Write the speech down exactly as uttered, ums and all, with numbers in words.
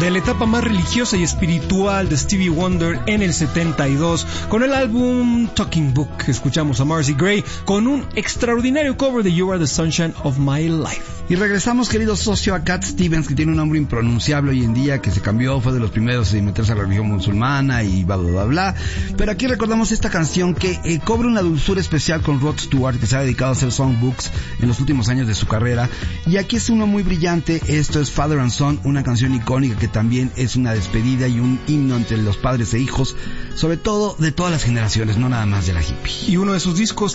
de la etapa más religiosa y espiritual de Stevie Wonder en el setenta y dos. Con el álbum Talking Book escuchamos a Marcy Gray con un extraordinario cover de You Are the Sunshine of My Life. Y regresamos, querido socio, a Cat Stevens, que tiene un nombre impronunciable hoy en día, que se cambió, fue de los primeros en meterse a la religión musulmana y bla, bla, bla, bla. Pero aquí recordamos esta canción que eh, cobra una dulzura especial con Rod Stewart, que se ha dedicado a hacer songbooks en los últimos años de su carrera. Y aquí es uno muy brillante. Esto es Father and Son, una canción icónica que también es una despedida y un himno entre los padres e hijos, sobre todo de todas las generaciones, no nada más de la hippie. Y uno de sus discos